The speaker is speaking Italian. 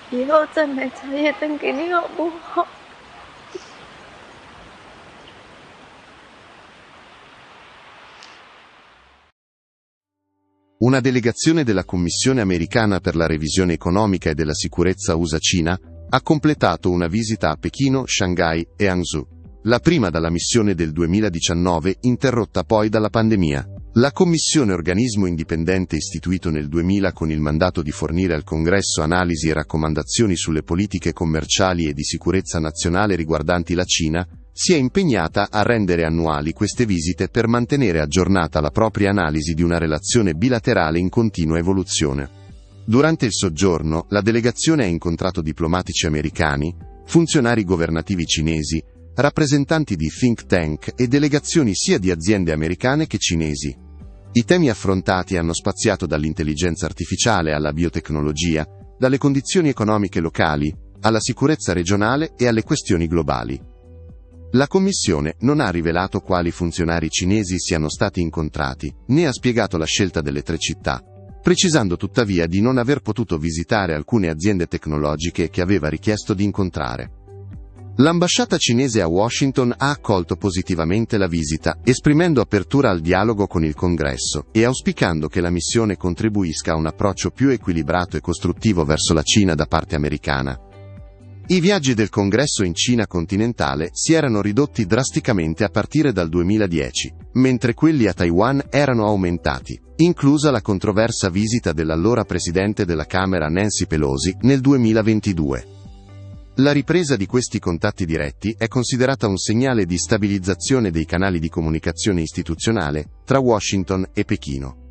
以后再买茶叶蛋给你好不好？ Una delegazione della Commissione americana per la revisione economica e della sicurezza USA-Cina ha completato una visita a Pechino, Shanghai e Hangzhou. La prima dalla missione del 2019, interrotta poi dalla pandemia. La Commissione, organismo indipendente istituito nel 2000 con il mandato di fornire al Congresso analisi e raccomandazioni sulle politiche commerciali e di sicurezza nazionale riguardanti la Cina, si è impegnata a rendere annuali queste visite per mantenere aggiornata la propria analisi di una relazione bilaterale in continua evoluzione. Durante il soggiorno, la delegazione ha incontrato diplomatici americani, funzionari governativi cinesi, rappresentanti di think tank e delegazioni sia di aziende americane che cinesi. I temi affrontati hanno spaziato dall'intelligenza artificiale alla biotecnologia, dalle condizioni economiche locali, alla sicurezza regionale e alle questioni globali. La Commissione non ha rivelato quali funzionari cinesi siano stati incontrati, né ha spiegato la scelta delle 3 città, precisando tuttavia di non aver potuto visitare alcune aziende tecnologiche che aveva richiesto di incontrare. L'ambasciata cinese a Washington ha accolto positivamente la visita, esprimendo apertura al dialogo con il Congresso e auspicando che la missione contribuisca a un approccio più equilibrato e costruttivo verso la Cina da parte americana. I viaggi del Congresso in Cina continentale si erano ridotti drasticamente a partire dal 2010, mentre quelli a Taiwan erano aumentati, inclusa la controversa visita dell'allora presidente della Camera Nancy Pelosi nel 2022. La ripresa di questi contatti diretti è considerata un segnale di stabilizzazione dei canali di comunicazione istituzionale tra Washington e Pechino.